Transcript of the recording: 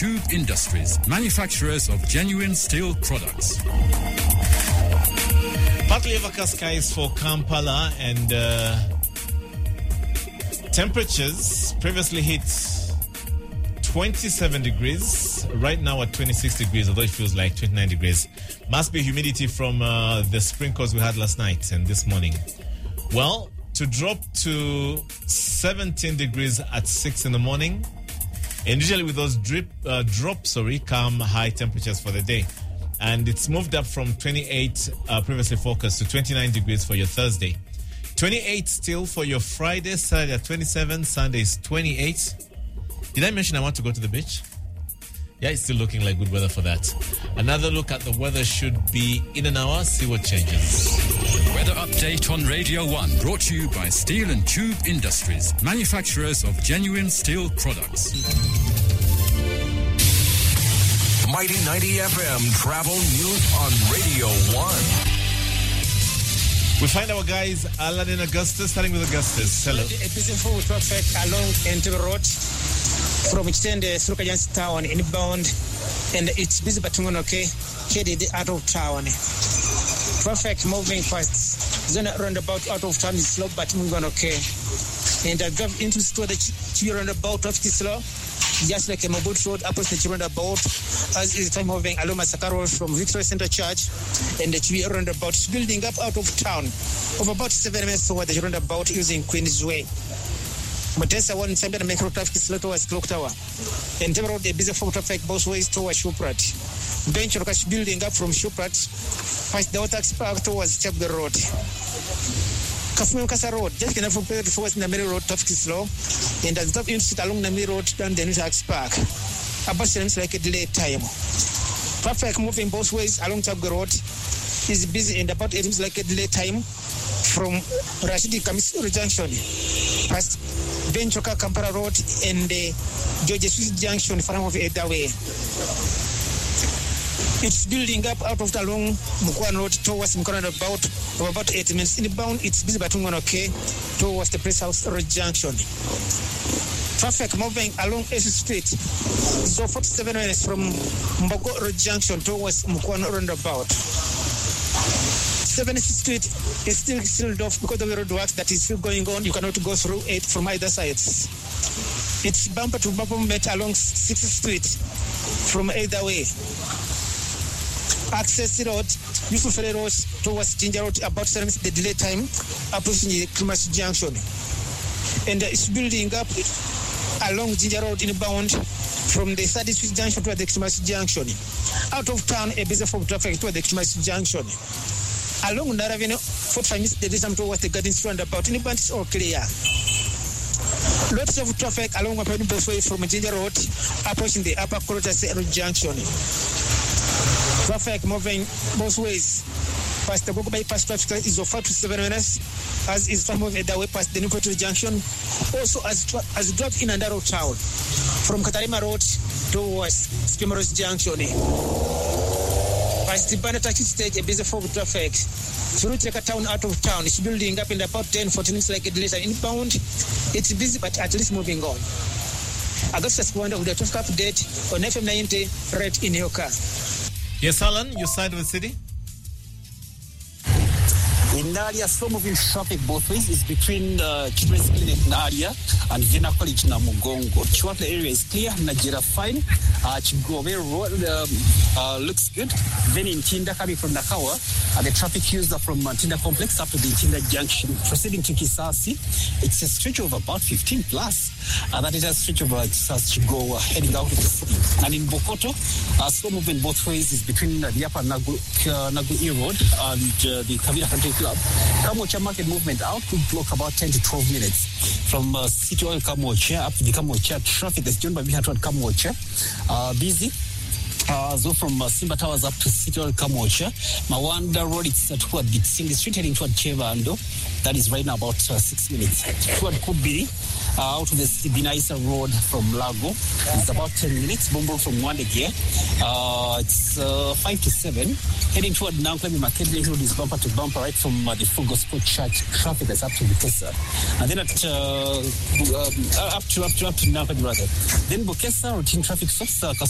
Tube Industries, manufacturers of genuine steel products. Partly overcast skies for Kampala, and temperatures previously hit 27 degrees, right now at 26 degrees, although it feels like 29 degrees. Must be humidity from the sprinkles we had last night and this morning. Well, to drop to 17 degrees at 6 in the morning, and usually with those drops, come high temperatures for the day. And it's moved up from 28 previously forecast to 29 degrees for your Thursday. 28 still for your Friday, Saturday at 27, Sunday is 28. Did I mention I want to go to the beach? Yeah, it's still looking like good weather for that. Another look at the weather should be in an hour, see what changes. Weather update on Radio 1, brought to you by Steel and Tube Industries, manufacturers of genuine steel products. Mighty 90 FM travel news on Radio 1. We find our guys, Alan and Augustus, starting with Augustus. Hello. A peaceful traffic along Entebbe Road from Chitende through Kajansi Town inbound, and it's busy but okay, headed out of town. Traffic moving fast. Zone roundabout out of town is slow but moving okay. And I drive into the store, the Chibi roundabout traffic is slow, just like a Mobile Road opposite the roundabout, as is time moving along Masaka Road from Victoria Center Church, and the Chibi roundabout is building up out of town of about 7 minutes toward the roundabout using Queen's Way. Motesa one time the macro traffic is slow towards Clock Tower. And Entebbe Road, a busy for traffic both ways towards Shuprat. Bench Rokash building up from Shuprat, past the Otax Park towards Chapel Road. Kafumu Kasa Road, just enough for towards Namiri Road, traffic is slow, and as top unit along Namiri Road down the Otax Park. About seems like a delay time. Traffic moving both ways along Chapel Road is busy, and about it seems like a delay time from Rashidi Kamisuri Junction past Benchoka Kampala Road and the George Swiss Junction from of Edaway. It's building up out of the long Mukwan Road towards Mukwan about 8 minutes inbound. It's busy but okay towards the Press House Road Junction. Traffic moving along S Street. So 47 minutes from Mbogo Road Junction towards Mukwan roundabout. 7th Street is still sealed off because of the road works that is still going on. You cannot go through it from either sides. It's bumper to bumper met along 6th Street from either way. Access Road, Yusuf Ferry Road towards Ginger Road, about 7 minutes the delay time approaching the Klimas Junction. And it's building up along Ginger Road inbound from the 30th Street Junction to the Klimas Junction. Out of town, a busy for traffic to the Klimas Junction. Along Naravino, 45 minutes the distance towards the Gardens roundabout. Inbound is all clear. Lots of traffic along Wapeni Bosway from Ginger Road approaching the Upper Corridor Road Junction. Traffic moving both ways past the Bogo bypass traffic is of 5 to 7 minutes, as is moving the way past the Newport Junction. Also as drive in and out of town from Katarima Road towards Skimmeros Junction. Past the Banataki stage, a busy for traffic. Through Cheka Town out of town, it's building up in about 10-14 minutes like a later inbound. It's busy but at least moving on. Augustus Kwanda with the traffic update on FM 90 right in your car. Yes, Alan, your side of the city? In Nadia, slow moving traffic both ways is between Children's Clinic Nadia and Vienna College Namugongo. Chwatla area is clear, Najira fine. Chigove Road looks good. Then in Tinda, coming from Nakawa, the traffic user from Tinda Complex up to the Tinda Junction, proceeding to Kisasi. It's a stretch of about 15 plus. That is a stretch of Chigowa heading out of the city. And in Bokoto, slow moving both ways is between the upper Nagu E Road and the Kavira Country Club. Kamocha market movement out could block about 10 to 12 minutes from City Oil Kamocha up to the Kamocha. Traffic is joined by Bihatwan Kamocha. Busy. So from Simba Towers up to City Oil Kamocha. Mawanda Road, it's toward the Cindy Street heading toward Chevando. That is right now about 6 minutes. Toward Kubiri, out to the Binaisa Road from Lago. It's about 10 minutes. Bombo from Wandegea. It's 5 to 7. Heading toward Nanklemi Market Road is bumper to bumper right from the Full Gospel Church. Traffic is up to Bukesa. And then at up to Nanklemi rather. Then Bukesa routine traffic stops.